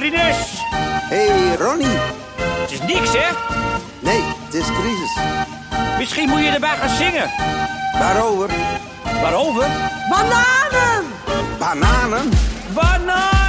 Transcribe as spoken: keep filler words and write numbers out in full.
Rinus! Hey, Ronnie. Het is niks, hè? Nee, het is crisis. Misschien moet je erbij gaan zingen. Waarover? Waarover? Bananen! Bananen? Bananen!